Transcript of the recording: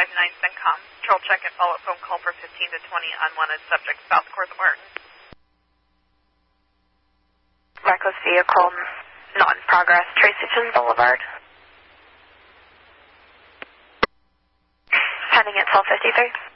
CenCom. Control check and follow-up phone call for 15 to 20 unwanted subject, South Court Martin. Reckless vehicle, not in progress, Tracyton Boulevard. Heading at 1253.